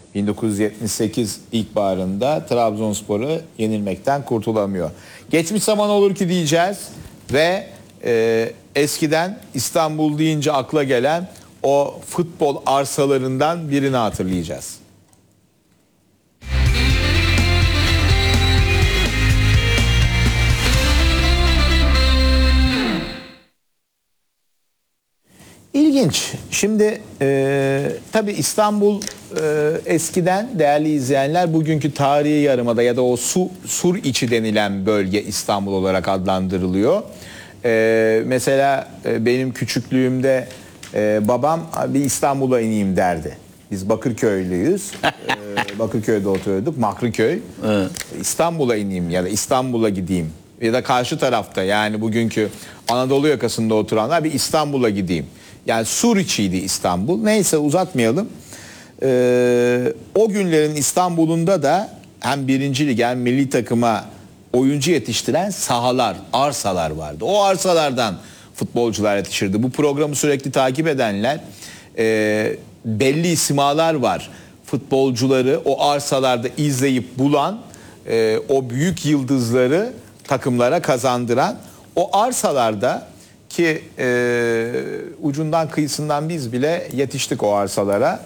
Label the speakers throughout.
Speaker 1: 1978 ilkbaharında Trabzonspor'u yenilmekten kurtulamıyor. Geçmiş zaman olur ki diyeceğiz ve eskiden İstanbul deyince akla gelen o futbol arsalarından birini hatırlayacağız. İlginç. Şimdi tabii İstanbul eskiden değerli izleyenler bugünkü tarihi yarımada ya da o sur içi denilen bölge İstanbul olarak adlandırılıyor. Mesela benim küçüklüğümde babam bir İstanbul'a ineyim derdi. Biz Bakırköylüyüz. Bakırköy'de oturuyorduk. Makrıköy. Evet. İstanbul'a ineyim ya da İstanbul'a gideyim. Ya da karşı tarafta yani bugünkü Anadolu yakasında oturanlar bir İstanbul'a gideyim. Yani sur içiydi İstanbul. Neyse uzatmayalım. O günlerin İstanbul'unda da hem birinci lig hem milli takıma oyuncu yetiştiren sahalar, arsalar vardı. O arsalardan futbolcular yetişirdi. Bu programı sürekli takip edenler belli simalar var. Futbolcuları o arsalarda izleyip bulan, o büyük yıldızları takımlara kazandıran o arsalarda ki ucundan kıyısından biz bile yetiştik o arsalara.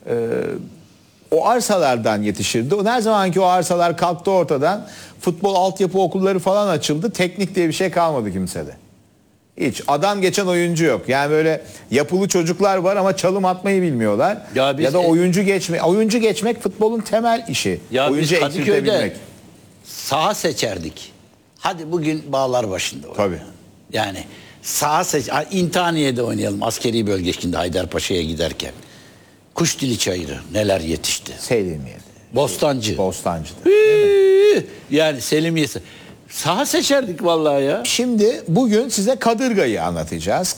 Speaker 1: O arsalardan yetişirdi. Her zamanki o arsalar kalktı ortadan. Futbol altyapı okulları falan açıldı. Teknik diye bir şey kalmadı kimsede. Hiç. Adam geçen oyuncu yok. Yani böyle yapılı çocuklar var ama çalım atmayı bilmiyorlar. Ya da oyuncu geçmek futbolun temel işi.
Speaker 2: Ya
Speaker 1: oyuncu
Speaker 2: biz Kadıköy'de
Speaker 1: eksiltebilmek.
Speaker 2: saha seçerdik. Hadi bugün Bağlarbaşı'nda oynayalım.
Speaker 1: Tabii.
Speaker 2: Yani saha İntihaniye'de oynayalım. Askeri bölgesinde Haydarpaşa'ya giderken. Kuşdili Çayırı neler yetişti.
Speaker 1: Selimiye'de.
Speaker 2: Bostancı'da. Yani Selimiye'si. Saha seçerdik vallahi ya.
Speaker 1: Şimdi bugün size Kadırga'yı anlatacağız.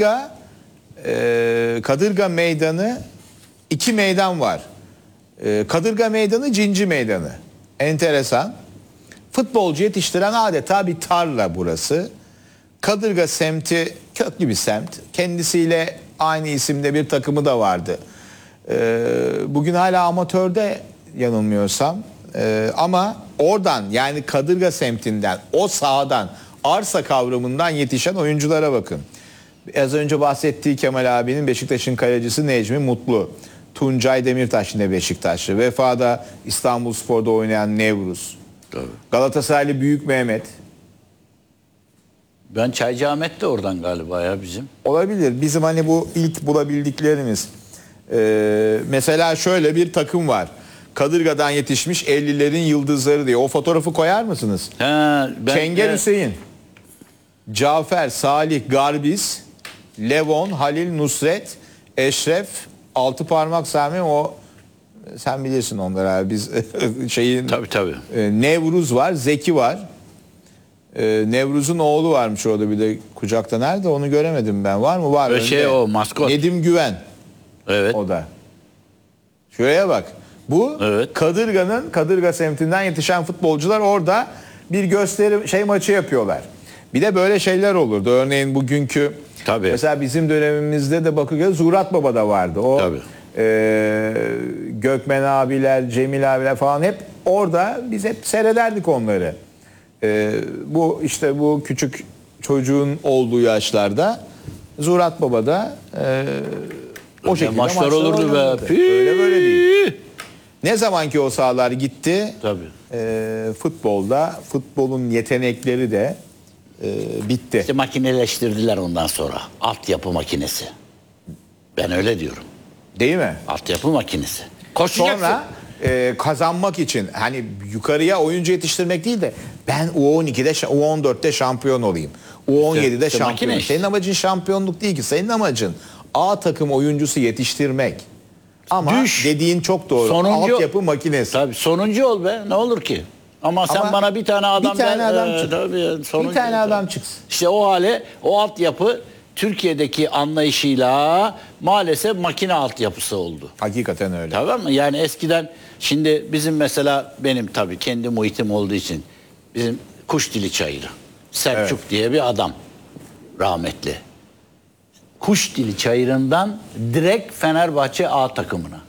Speaker 1: Kadırga Meydanı, iki meydan var. Kadırga Meydanı, Cinci Meydanı. Enteresan. Futbolcu yetiştiren adeta bir tarla burası. Kadırga semti köklü bir semt. Kendisiyle aynı isimde bir takımı da vardı. Bugün hala amatörde yanılmıyorsam. Ama oradan yani Kadırga semtinden, o sahadan, arsa kavramından yetişen oyunculara bakın. Az önce bahsettiği Kemal abinin Beşiktaş'ın kalecisi Necmi Mutlu. Tuncay Demirtaş yine Beşiktaşlı. Vefa'da İstanbulspor'da oynayan Nevruz.
Speaker 2: Tabii.
Speaker 1: Galatasaraylı Büyük Mehmet.
Speaker 2: Ben Çaycı Ahmet de oradan galiba ya bizim.
Speaker 1: Olabilir. Bizim hani bu ilk bulabildiklerimiz. Mesela şöyle bir takım var. Kadırga'dan yetişmiş 50'lerin yıldızları diye. O fotoğrafı koyar mısınız? Çengel Hüseyin, Cafer, Salih, Garbiz, Levon, Halil, Nusret, Eşref, Altıparmak Sami, o sen bilirsin onları abi. Biz şeyin
Speaker 2: Tabii.
Speaker 1: Nevruz var, Zeki var. Nevruz'un oğlu varmış orada bir de kucakta. Nerede onu göremedim ben. Var mı? Var.
Speaker 2: O maskot.
Speaker 1: Nedim Güven.
Speaker 2: Evet.
Speaker 1: O da. Şuraya bak. Bu evet. Kadırga semtinden yetişen futbolcular orada bir gösteri maçı yapıyorlar. Bir de böyle şeyler olurdu. Örneğin bugünkü mesela bizim dönemimizde de Bakırköy Zurat Baba da vardı. O Gökmen abiler, Cemil abiler falan hep orada biz hep seyrederdik onları. Bu küçük çocuğun olduğu yaşlarda Zurat Baba da o şekilde maçlar olurdu be. Öyle böyle değil. Ne zaman ki o sahalar gitti, futbolun yetenekleri de bitti.
Speaker 2: İşte makineleştirdiler ondan sonra. Altyapı makinesi. Ben öyle diyorum.
Speaker 1: Değil mi?
Speaker 2: Altyapı makinesi. Koşacaksın.
Speaker 1: Sonra kazanmak için hani yukarıya oyuncu yetiştirmek değil de ben U12'de, U14'te şampiyon olayım. U17'de şampiyon. Senin amacın şampiyonluk değil ki. Senin amacın A takım oyuncusu yetiştirmek. Ama dediğin çok doğru. Altyapı makinesi.
Speaker 2: Tabii sonuncu ol be. Ne olur ki? Ama sen bana bir tane adam
Speaker 1: bir tane adam çıksın.
Speaker 2: İşte o hale, o altyapı Türkiye'deki anlayışıyla maalesef makine altyapısı oldu.
Speaker 1: Hakikaten öyle.
Speaker 2: Tamam mı? Yani eskiden şimdi bizim mesela benim tabii kendi muhitim olduğu için bizim Kuşdili Çayırı. Selçuk diye bir adam rahmetli. Kuşdili Çayırı'ndan direkt Fenerbahçe A takımına.